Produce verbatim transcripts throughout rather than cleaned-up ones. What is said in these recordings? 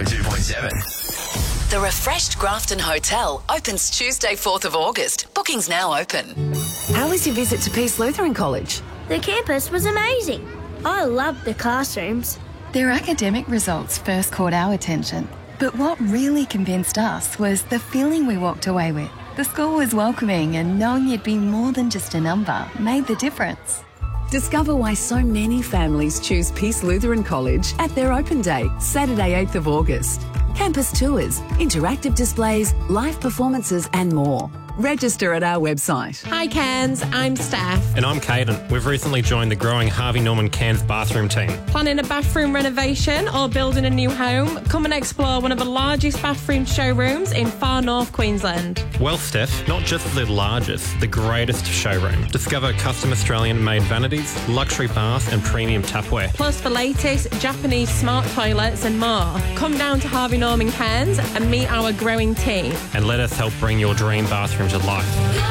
oh two point seven. The refreshed Grafton Hotel opens Tuesday, fourth of August. Bookings now open. How was your visit to Peace Lutheran College? The campus was amazing. I loved the classrooms. Their academic results first caught our attention. But what really convinced us was the feeling we walked away with. The school was welcoming, and knowing you'd be more than just a number made the difference. Discover why so many families choose Peace Lutheran College at their open day, Saturday, eighth of August. Campus tours, interactive displays, live performances and more. Register at our website. Hi Cairns, I'm Steph. And I'm Caden. We've recently joined the growing Harvey Norman Cairns bathroom team. Planning a bathroom renovation or building a new home? Come and explore one of the largest bathroom showrooms in far north Queensland. Well, Steph, not just the largest, the greatest showroom. Discover custom Australian-made vanities, luxury bath and premium tapware. Plus the latest Japanese smart toilets and more. Come down to Harvey Norman Cairns and meet our growing team. And let us help bring your dream bathroom to life.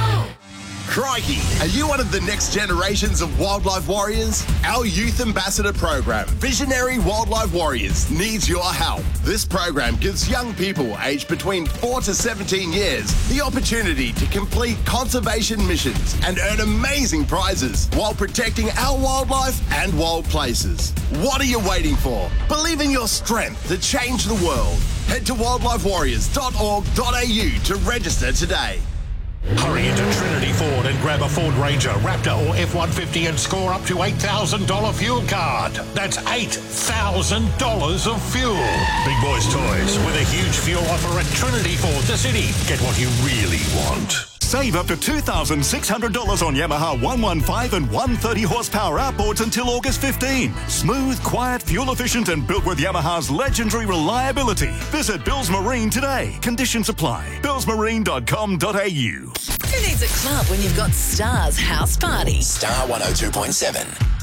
Crikey! Are you one of the next generations of wildlife warriors? Our Youth Ambassador program, Visionary Wildlife Warriors, needs your help. This program gives young people aged between four to seventeen years the opportunity to complete conservation missions and earn amazing prizes while protecting our wildlife and wild places. What are you waiting for? Believe in your strength to change the world. Head to wildlife warriors dot org dot a u to register today. Hurry into Trinity Ford and grab a Ford Ranger, Raptor or F one fifty and score up to eight thousand dollars fuel card. That's eight thousand dollars of fuel. Big Boys Toys with a huge fuel offer at Trinity Ford, the city. Get what you really want. Save up to two thousand six hundred dollars on Yamaha one fifteen and one thirty horsepower outboards until August fifteenth. Smooth, quiet, fuel efficient and built with Yamaha's legendary reliability. Visit Bills Marine today. Conditions apply. bills marine dot com dot a u. Who needs a club when you've got Star's House Party? Star one oh two point seven.